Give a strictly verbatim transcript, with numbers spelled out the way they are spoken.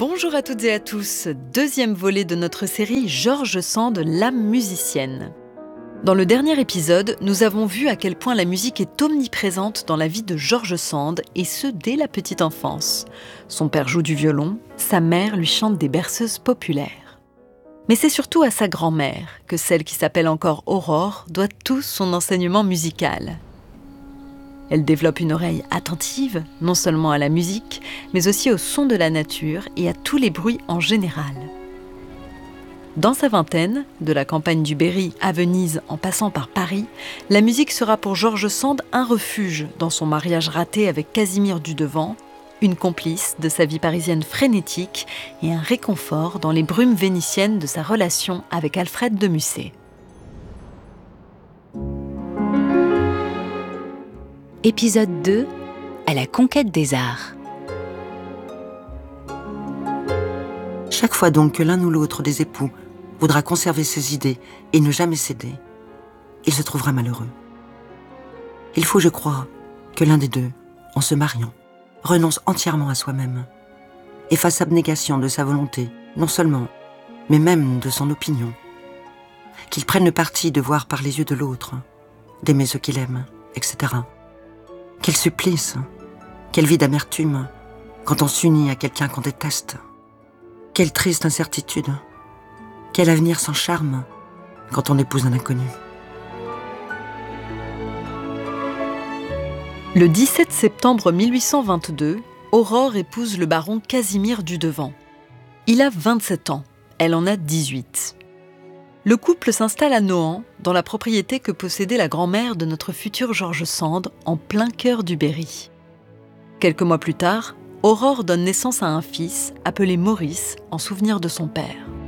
Bonjour à toutes et à tous, deuxième volet de notre série George Sand, l'âme musicienne. Dans le dernier épisode, nous avons vu à quel point la musique est omniprésente dans la vie de George Sand, et ce dès la petite enfance. Son père joue du violon, sa mère lui chante des berceuses populaires. Mais c'est surtout à sa grand-mère que celle qui s'appelle encore Aurore doit tout son enseignement musical. Elle développe une oreille attentive, non seulement à la musique, mais aussi au son de la nature et à tous les bruits en général. Dans sa vingtaine, de la campagne du Berry à Venise en passant par Paris, la musique sera pour George Sand un refuge dans son mariage raté avec Casimir Dudevant, une complice de sa vie parisienne frénétique et un réconfort dans les brumes vénitiennes de sa relation avec Alfred de Musset. Épisode deux, à la conquête des arts. Chaque fois donc que l'un ou l'autre des époux voudra conserver ses idées et ne jamais céder, il se trouvera malheureux. Il faut, je crois, que l'un des deux, en se mariant, renonce entièrement à soi-même et fasse abnégation de sa volonté, non seulement, mais même de son opinion. Qu'il prenne le parti de voir par les yeux de l'autre, d'aimer ce qu'il aime, et cetera. Quel supplice, quelle vie d'amertume quand on s'unit à quelqu'un qu'on déteste. Quelle triste incertitude, quel avenir sans charme quand on épouse un inconnu. Le dix-sept septembre mille huit cent vingt-deux, Aurore épouse le baron Casimir Dudevant. Il a vingt-sept ans, elle en a dix-huit. Le couple s'installe à Nohant, dans la propriété que possédait la grand-mère de notre futur George Sand, en plein cœur du Berry. Quelques mois plus tard, Aurore donne naissance à un fils, appelé Maurice, en souvenir de son père.